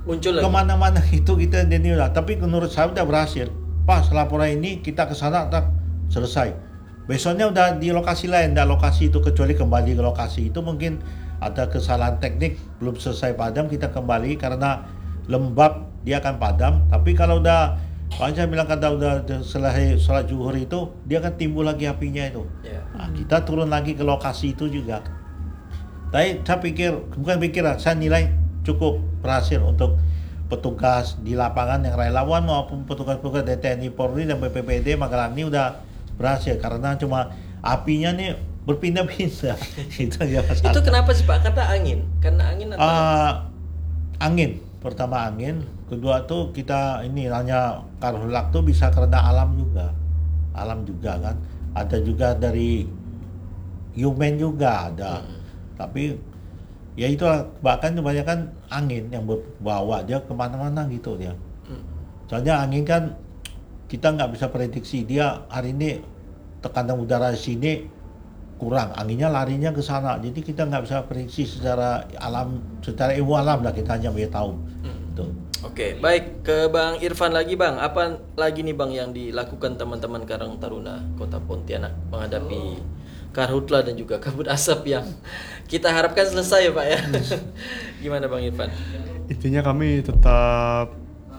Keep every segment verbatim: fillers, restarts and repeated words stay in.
Muncul lagi. Kemana-mana itu kita ini udah. Tapi menurut saya udah berhasil. Pas laporan ini kita ke sana tak selesai. Besoknya udah di lokasi lain, tidak lokasi itu kecuali kembali ke lokasi itu mungkin ada kesalahan teknik belum selesai padam kita kembali karena lembab dia akan padam. Tapi kalau udah Pak saya bilang kata udah selesai sholat zuhur itu dia akan timbul lagi apinya itu. Ya. Nah, kita turun lagi ke lokasi itu juga. Tapi saya pikir bukan pikir lah, saya nilai cukup berhasil untuk petugas di lapangan yang relawan maupun petugas-petugas dari T N I Polri dan B P B D Magelang ini udah berhasil karena cuma apinya nih berpindah-pindah. Itu aja masalah. Itu kenapa sih Pak? Kata angin. Karena angin atau Uh, angin, pertama angin, kedua tuh kita ini hanya karhutlah tuh bisa karena alam juga, alam juga kan. Ada juga dari human juga ada, Hmm. tapi ya itulah bahkan kebanyakan angin yang berbawa dia kemana-mana gitu dia. Hmm. Soalnya angin kan kita nggak bisa prediksi dia hari ini tekanan udara di sini kurang, anginnya larinya ke sana. Jadi kita nggak bisa prediksi secara alam, secara ilmu alam lah kita hanya bisa tahu. Hmm. Tuh. Oke, baik ke Bang Irfan lagi Bang. Apa lagi nih Bang yang dilakukan teman-teman Karang Taruna Kota Pontianak menghadapi karhutla dan juga kabut asap yang kita harapkan selesai ya Pak ya. Gimana Bang Irfan? Intinya kami tetap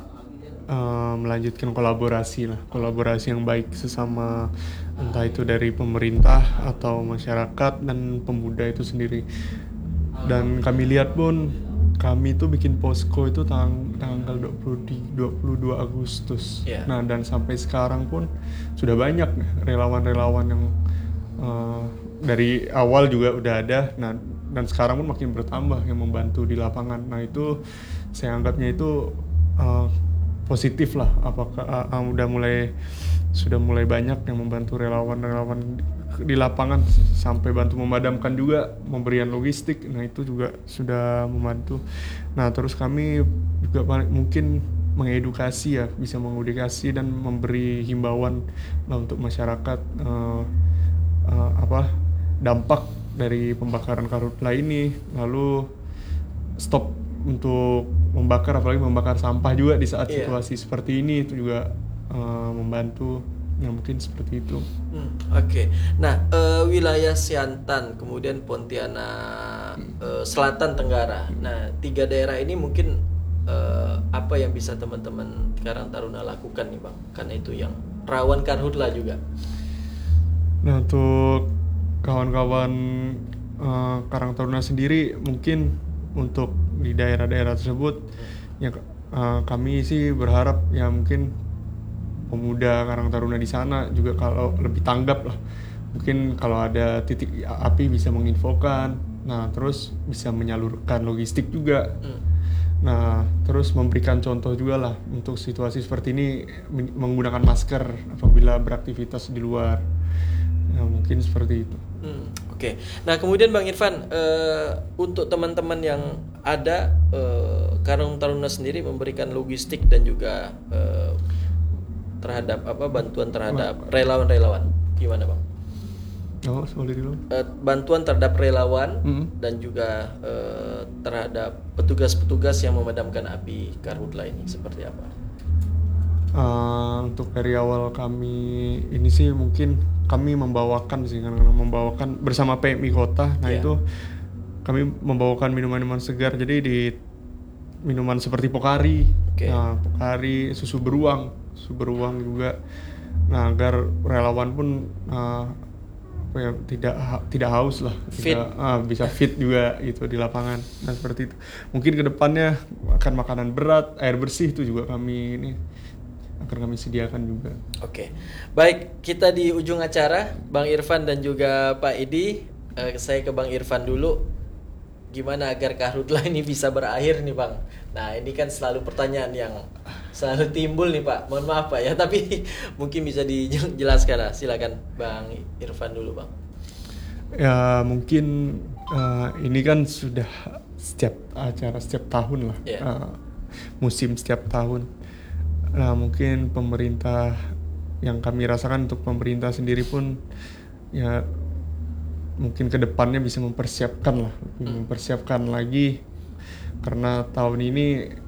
uh, melanjutkan kolaborasi lah, kolaborasi yang baik sesama entah itu dari pemerintah atau masyarakat dan pemuda itu sendiri. Dan kami lihat pun kami itu bikin posko itu tang- tanggal dua puluh dua Agustus. Yeah. Nah, dan sampai sekarang pun sudah banyak relawan-relawan yang uh, dari awal juga udah ada. Nah, dan sekarang pun makin bertambah yang membantu di lapangan. Nah, itu saya anggapnya itu uh, positif lah. Apakah uh, uh, udah mulai sudah mulai banyak yang membantu relawan-relawan di lapangan sampai bantu memadamkan juga, memberikan logistik. Nah, itu juga sudah membantu. Nah, terus kami juga mungkin mengedukasi ya, bisa mengedukasi dan memberi himbauan lah untuk masyarakat uh, uh, apa dampak dari pembakaran karhutla ini, lalu stop untuk membakar, apalagi membakar sampah juga di saat Iya. situasi seperti ini, itu juga uh, membantu. Nah, mungkin seperti itu. Hmm, Oke, okay. Nah uh, wilayah Siantan, kemudian Pontianak uh, Selatan Tenggara. Nah tiga daerah ini mungkin uh, apa yang bisa teman-teman Karang Taruna lakukan nih Bang? Karena itu yang rawan karhutla juga. Nah, untuk kawan-kawan uh, Karang Taruna sendiri mungkin untuk di daerah-daerah tersebut hmm. ya uh, kami sih berharap ya mungkin pemuda Karang Taruna di sana juga kalau lebih tanggap lah, mungkin kalau ada titik api bisa menginfokan, nah terus bisa menyalurkan logistik juga, hmm. nah terus memberikan contoh juga lah untuk situasi seperti ini menggunakan masker apabila beraktivitas di luar, nah, mungkin seperti itu. Hmm, Oke, okay. Nah kemudian Bang Irfan, uh, untuk teman-teman yang ada uh, Karang Taruna sendiri memberikan logistik dan juga uh, terhadap apa bantuan terhadap relawan-relawan, gimana Bang? Oh, sorry dulu. Uh, bantuan terhadap relawan mm-hmm. dan juga uh, terhadap petugas-petugas yang memadamkan api karhutla ini seperti apa? Uh, untuk dari awal kami ini sih mungkin kami membawakan sih karena membawakan bersama P M I Kota. Nah yeah. itu kami membawakan minuman-minuman segar. Jadi di minuman seperti Pokari, okay. nah, Pokari, susu beruang, susu beruang juga. Nah agar relawan pun uh, apa ya, tidak ha- tidak haus lah, fit. Tidak, uh, bisa fit juga gitu di lapangan. Nah seperti itu. Mungkin kedepannya akan makanan berat, air bersih itu juga kami ini akan kami sediakan juga. Oke, baik, kita di ujung acara, Bang Irfan dan juga Pak Idi. Uh, saya ke Bang Irfan dulu. Gimana agar karhutla ini bisa berakhir nih Bang? Nah ini kan selalu pertanyaan yang selalu timbul nih Pak. Mohon maaf Pak ya, tapi mungkin bisa dijelaskan lah. Silakan Bang Irfan dulu Bang. Ya mungkin uh, ini kan sudah setiap acara setiap tahun lah, yeah. uh, musim setiap tahun. Nah mungkin pemerintah, yang kami rasakan untuk pemerintah sendiri pun ya mungkin kedepannya bisa mempersiapkan lah, hmm. mempersiapkan lagi, karena tahun ini